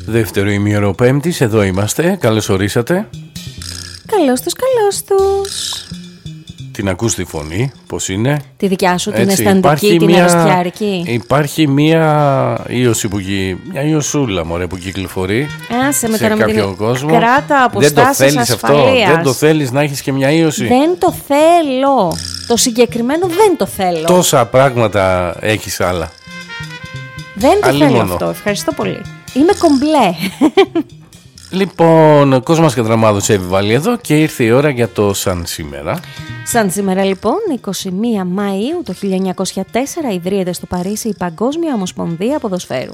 Δεύτερο ημίωρο Πέμπτης, εδώ είμαστε. Καλώς ορίσατε. Καλώς τους. Την ακούς τη φωνή, πώς είναι? Τη δικιά σου, την αισθαντική, την αρρωστιάρικη. Υπάρχει μια ίωση μια ιωσούλα μωρέ, που κυκλοφορεί σε κάποιο κόσμο. Κράτα αποστάσεις ασφαλείας. Δεν το θέλεις να έχεις και μια ίωση? Δεν το θέλω. Το συγκεκριμένο δεν το θέλω. Τόσα πράγματα έχεις άλλα. Δεν το θέλω αυτό. Ευχαριστώ πολύ. Είμαι κομπλέ. Λοιπόν, ο Κόσμος Κατραμάδος έβιβαλε εδώ και ήρθε η ώρα για το Σαν σήμερα. Σαν σήμερα λοιπόν, 21 Μαΐου το 1904 ιδρύεται στο Παρίσι η Παγκόσμια Ομοσπονδία Ποδοσφαίρου.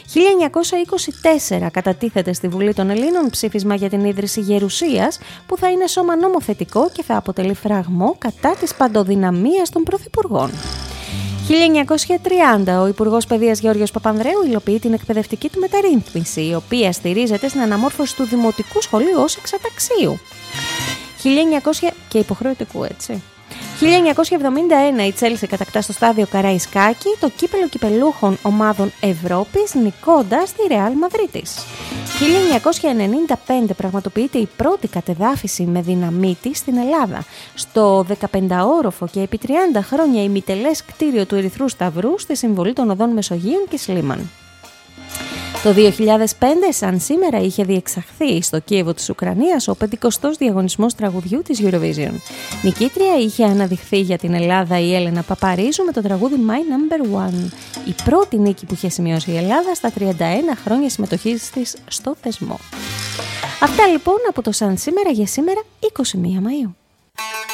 1924 κατατίθεται στη Βουλή των Ελλήνων ψήφισμα για την ίδρυση Γερουσίας, που θα είναι σώμα νομοθετικό και θα αποτελεί φραγμό κατά της παντοδυναμίας των πρωθυπουργών. 1930 ο Υπουργός Παιδείας Γεώργιος Παπανδρέου υλοποιεί την εκπαιδευτική του μεταρρύθμιση, η οποία στηρίζεται στην αναμόρφωση του δημοτικού σχολείου ως εξαταξίου. Και υποχρεωτικού, έτσι. 1971 η Τσέλσι κατακτά στο στάδιο Καραϊσκάκη το κύπελλο κυπελούχων ομάδων Ευρώπης, νικώντας τη Ρεάλ Μαδρίτης. 1995 πραγματοποιείται η πρώτη κατεδάφιση με δυναμίτη στην Ελλάδα, στο 15όροφο και επί 30 χρόνια ημιτελές κτίριο του Ερυθρού Σταυρού στη συμβολή των οδών Μεσογείων και Σλίμαν. Το 2005, σαν σήμερα, είχε διεξαχθεί στο Κίεβο της Ουκρανίας ο 50ος διαγωνισμός τραγουδιού της Eurovision. Νικήτρια είχε αναδειχθεί για την Ελλάδα η Έλενα Παπαρίζου με το τραγούδι My Number One. Η πρώτη νίκη που είχε σημειώσει η Ελλάδα στα 31 χρόνια συμμετοχής της στο θεσμό. Αυτά λοιπόν από το Σαν σήμερα για σήμερα 21 Μαΐου.